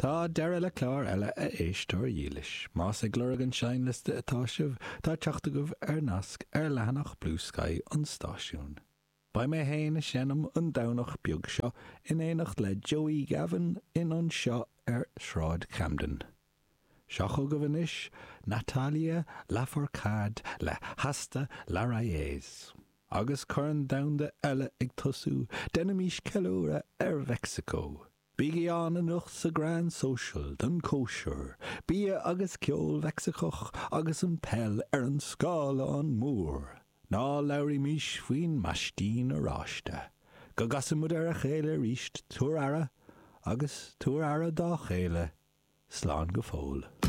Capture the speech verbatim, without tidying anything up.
Tá deire le clár eile a éistóir dílis, más ag glór an sein liste atá sibh tá teachta goh ar nasc ar lehanach Blue Sky an stáisiún. Ba mé héana sinnam an damhnach beag seo in éanacht le Joey Gavin in an seo ar Shráid Camden. Seacho go bhanis Natalia Lafourcade le Hasta Larayes. Agus churann damhna eile ag tosú denna mís ceiliúra ar Mexico. Bígí an anoch sa Grand Social don Kosher, bí agus ceol Mexicoch agus an pell ar an scála an mór. Ná leirí mís faoin maistín a ráiste. Go gasamud ar a chéile ríist túr ara agus túr ara dá chéile, slán go fóil.